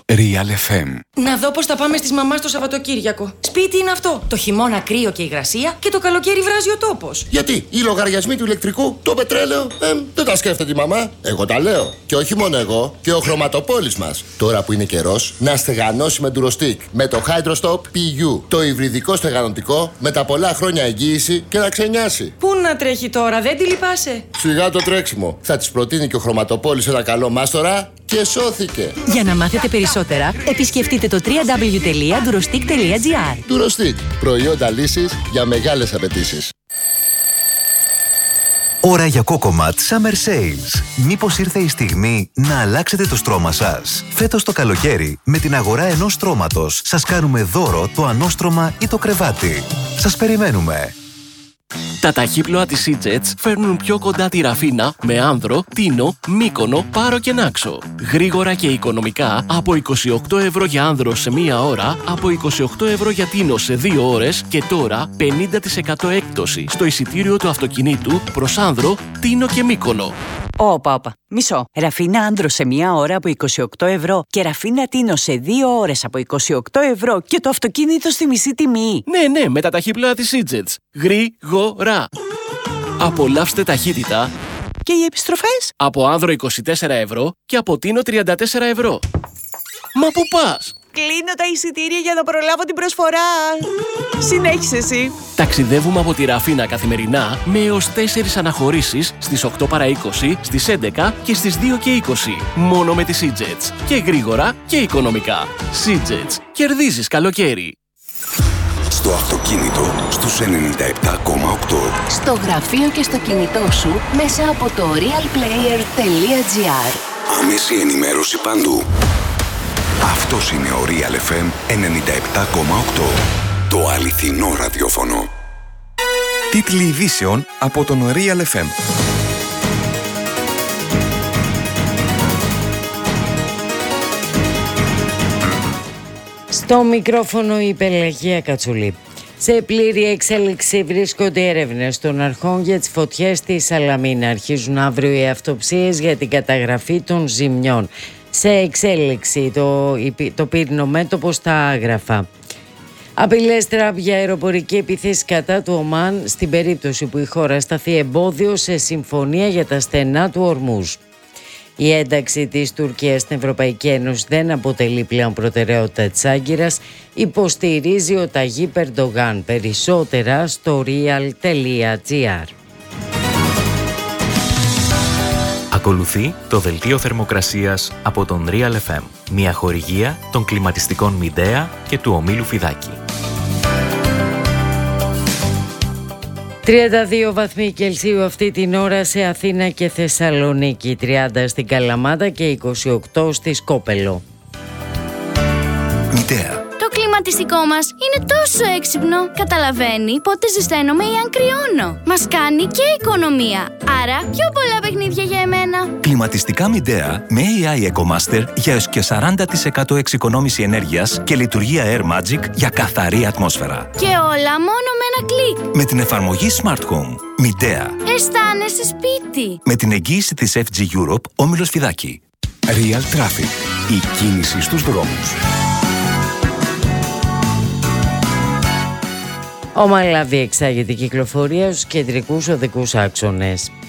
Real FM. Να δω πώς θα πάμε στις μαμάς το Σαββατοκύριακο. Σπίτι είναι αυτό. Το χειμώνα κρύο και υγρασία και το καλοκαίρι βράζει ο τόπος. Γιατί οι λογαριασμοί του ηλεκτρικού, το πετρέλαιο, δεν τα σκέφτεται η μαμά. Εγώ τα λέω. Και όχι μόνο εγώ, και ο χρωματοπόλης μας. Τώρα που είναι καιρός, να στεγανώσει με Durostec. Με το Hydrostop PU. Το υβριδικό στεγανωτικό με τα πολλά χρόνια εγγύηση και να ξενιάσει. Πού να τρέχει τώρα, δεν τη λυπάσαι? Σιγά το τρέξιμο. Θα της προτείνει και ο χρωματοπόλης ένα καλό μάστορα και σώθηκε. Για να μάθετε περισσότερα, επισκεφτείτε το www.durostec.gr. Durostec. Προϊόντα λύσης για μεγάλες απαιτήσεις. Ώρα για Cocomat Summer Sales. Μήπως ήρθε η στιγμή να αλλάξετε το στρώμα σας? Φέτος το καλοκαίρι, με την αγορά ενός στρώματος, σας κάνουμε δώρο το ανώστρωμα ή το κρεβάτι. Σας περιμένουμε. Τα ταχύπλοα της Seajets φέρνουν πιο κοντά τη Ραφίνα με Άνδρο, Τίνο, Μύκονο, Πάρο και Νάξο. Γρήγορα και οικονομικά από 28 ευρώ για Άνδρο σε μία ώρα, από 28 ευρώ για Τίνο σε 2 ώρες και τώρα 50% έκπτωση στο εισιτήριο του αυτοκινήτου προς Άνδρο, Τίνο και Μύκονο. Όπα. Μισό. Ραφίνα Άνδρο σε 1 ώρα από 28 ευρώ και Ραφίνα Τίνο σε 2 ώρες από 28 ευρώ και το αυτοκίνητο στη μισή τιμή. Ναι, με τα ταχύπλοα της Seajets. Γρήγορα. Απολαύστε ταχύτητα. Και οι επιστροφές? Από Άνδρο 24 ευρώ και από Τίνο 34 ευρώ. Μα πού πας? Κλείνω τα εισιτήρια για να προλάβω την προσφορά. Συνέχισε εσύ. Ταξιδεύουμε από τη Ραφίνα καθημερινά με έως 4 αναχωρήσεις στις 8 παρά 20, στις 11 και στις 2 και 20. Μόνο με τη Seajets. Και γρήγορα και οικονομικά. Seajets. Κερδίζεις καλοκαίρι. Στο αυτοκίνητο στους 97,8. Στο γραφείο και στο κινητό σου μέσα από το realplayer.gr. Άμεση ενημέρωση παντού. Αυτός είναι ο Real FM 97,8. Το αληθινό ραδιόφωνο. Τίτλοι ειδήσεων από τον Real FM. Στο μικρόφωνο η Πελαγία Κατσουλή. Σε πλήρη εξέλιξη βρίσκονται έρευνες των αρχών για τις φωτιές στη Σαλαμίνα. Αρχίζουν αύριο οι αυτοψίες για την καταγραφή των ζημιών. Σε εξέλιξη το πύρινο μέτωπο στα Άγραφα. Απειλές Τραμπ για αεροπορική επίθεση κατά του Ομάν στην περίπτωση που η χώρα σταθεί εμπόδιο σε συμφωνία για τα στενά του Ορμούζ. Η ένταξη της Τουρκίας στην Ευρωπαϊκή Ένωση δεν αποτελεί πλέον προτεραιότητα της Άγκυρας, υποστηρίζει ο Ταγίπ Ερντογάν. Περισσότερα στο real.gr. Ακολουθεί το δελτίο θερμοκρασίας από τον Real FM, μια χορηγία των κλιματιστικών Μιντέα και του ομίλου Φιδάκη. 32 βαθμοί Κελσίου αυτή την ώρα σε Αθήνα και Θεσσαλονίκη, 30 στην Καλαμάτα και 28 στη Σκόπελο. Μητέα. Το κλιματιστικό μας είναι τόσο έξυπνο. Καταλαβαίνει πότε ζεσταίνομαι ή αν κρυώνω. Μας κάνει και οικονομία. Άρα πιο πολλά παιχνίδια για εμένα. Κλιματιστικά Μιντέα με AI EcoMaster για έως και 40% εξοικονόμηση ενέργειας και λειτουργία Air Magic για καθαρή ατμόσφαιρα. Και όλα μόνο με ένα κλικ. Με την εφαρμογή Smart Home. Μιντέα. Αισθάνεσαι σπίτι. Με την εγγύηση της FG Europe, όμιλος Φιδάκη. Real Traffic. Η κίνηση στους δρόμους. Ομαλά διεξάγεται η κυκλοφορία στους κεντρικούς οδικούς άξονες.